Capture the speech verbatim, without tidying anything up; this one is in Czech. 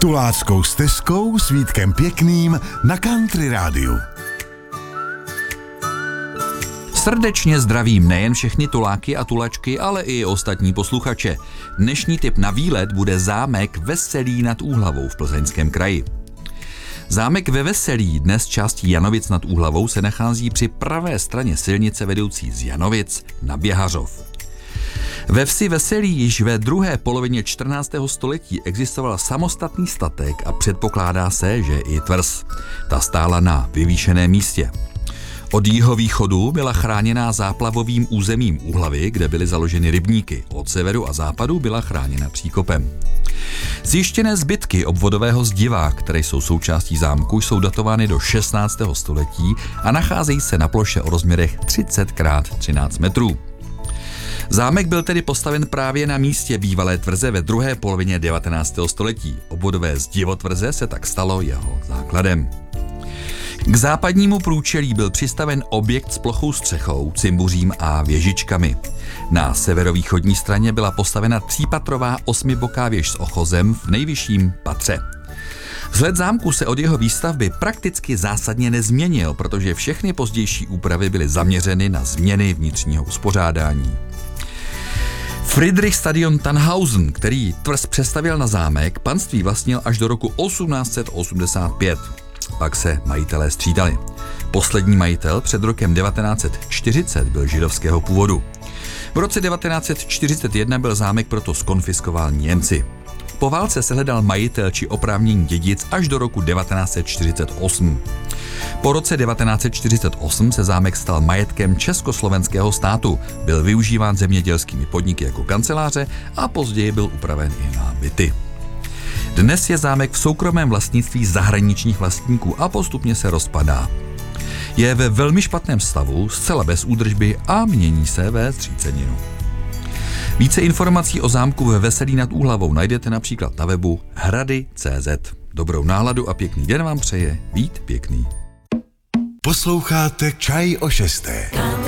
Tuláckou stezkou s Vítkem Pěkným na Country Rádiu. Srdečně zdravím nejen všechny tuláky a tulačky, ale i ostatní posluchače. Dnešní tip na výlet bude zámek Veselí nad Úhlavou v Plzeňském kraji. Zámek ve Veselí, dnes částí Janovic nad Úhlavou, se nachází při pravé straně silnice vedoucí z Janovic na Běhařov. Ve vsi Veselí již ve druhé polovině čtrnáctého století existoval samostatný statek a předpokládá se, že i tvrz. Ta stála na vyvýšeném místě. Od jihovýchodu byla chráněná záplavovým územím Úhlavy, kde byly založeny rybníky. Od severu a západu byla chráněna příkopem. Zjištěné zbytky obvodového zdiva, které jsou součástí zámku, jsou datovány do šestnáctého století a nacházejí se na ploše o rozměrech třicet krát třináct metrů. Zámek byl tedy postaven právě na místě bývalé tvrze ve druhé polovině devatenáctého století. Obvodové zdivo tvrze se tak stalo jeho základem. K západnímu průčelí byl přistaven objekt s plochou střechou, cimbuřím a věžičkami. Na severovýchodní straně byla postavena třípatrová osmiboká věž s ochozem v nejvyšším patře. Vzhled zámku se od jeho výstavby prakticky zásadně nezměnil, protože všechny pozdější úpravy byly zaměřeny na změny vnitřního uspořádání. Friedrichstadion Tannhausen, který tvrz přestavěl na zámek, panství vlastnil až do roku osmnáct set osmdesát pět. Pak se majitelé střídali. Poslední majitel před rokem devatenáct set čtyřicet byl židovského původu. V roce devatenáct set čtyřicet jedna byl zámek proto zkonfiskován Němci. Po válce se hledal majitel či oprávněný dědic až do roku devatenáct set čtyřicet osm. Po roce devatenáct set čtyřicet osm se zámek stal majetkem československého státu, byl využíván zemědělskými podniky jako kanceláře a později byl upraven i na byty. Dnes je zámek v soukromém vlastnictví zahraničních vlastníků a postupně se rozpadá. Je ve velmi špatném stavu, zcela bez údržby a mění se ve zříceninu. Více informací o zámku ve Veselí nad Úhlavou najdete například na webu hrady tečka cé zet. Dobrou náladu a pěkný den vám přeje Vít Pěkný. Posloucháte Čaj o šesté.